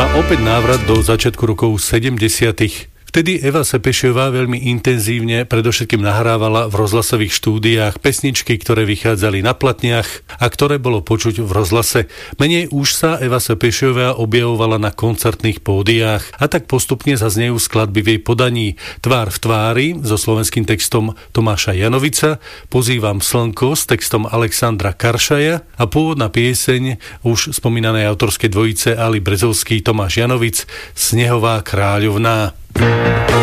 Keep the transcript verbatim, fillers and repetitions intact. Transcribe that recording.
A opäť návrat do začiatku rokov sedemdesiatych. Vtedy Eva Sepešiová veľmi intenzívne predovšetkým nahrávala v rozhlasových štúdiách pesničky, ktoré vychádzali na platniach a ktoré bolo počuť v rozhlase. Menej už sa Eva Sepešiová objavovala na koncertných pódiách a tak postupne zaznejú skladby v jej podaní Tvár v tvári so slovenským textom Tomáša Janovica, Pozývam slnko s textom Alexandra Karšaja a pôvodná pieseň už spomínanej autorskej dvojice Ali Brezovský Tomáš Janovic Snehová kráľovná.